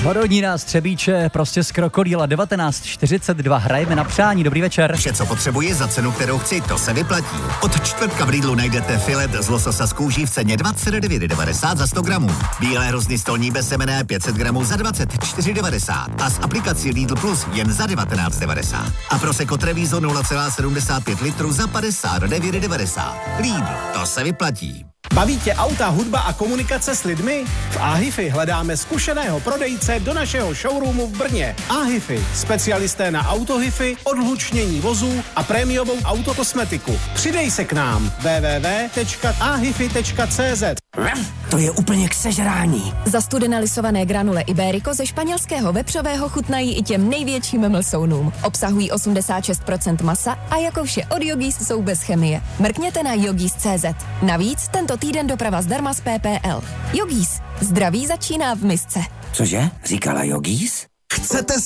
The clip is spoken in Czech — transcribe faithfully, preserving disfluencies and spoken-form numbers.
Horodnina z Třebíče, prostě z Krokodýla, devatenáct čtyřicet dva, hrajeme na přání, dobrý večer. Vše, co potřebuji za cenu, kterou chci, to se vyplatí. Od čtvrtka v Lidlu najdete filet z lososa z kůží v ceně dvacet devět devadesát za sto gramů. Bílé hrozny stolní bezsemenné pět set gramů za dvacet čtyři devadesát a s aplikací Lidl Plus jen za devatenáct devadesát. A Prosecco Treviso nula celá sedmdesát pět litrů za padesát devět devadesát. Lidl, to se vyplatí. Baví tě auta, hudba a komunikace s lidmi? V AHIFI hledáme zkušeného prodejce do našeho showroomu v Brně. AHIFI, specialisté na autohify, odhlučnění vozů a prémiovou autokosmetiku. Přidej se k nám w w w tečka ahifi tečka c z. To je úplně k sežrání. Zastudené lisované granule Iberico ze španělského vepřového chutnají i těm největším mlsounům. Obsahují osmdesát šest procent masa a jako vše od Yogis jsou bez chemie. Mrkněte na yogis tečka c z. Navíc tento týden doprava zdarma z P P L. Yogis. Zdraví začíná v misce. Cože? Říkala Yogis? Chcete